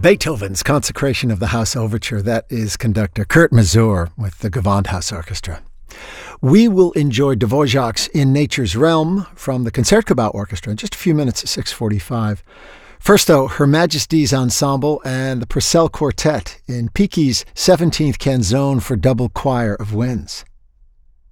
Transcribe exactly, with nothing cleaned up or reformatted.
Beethoven's Consecration of the House Overture. That is conductor Kurt Masur with the Gewandhaus Orchestra. We will enjoy Dvorak's In Nature's Realm from the Concertgebouw Orchestra in just a few minutes at six forty-five. First, though, Her Majesty's Ensemble and the Purcell Quartet in Peaky's seventeenth Canzone for Double Choir of Winds.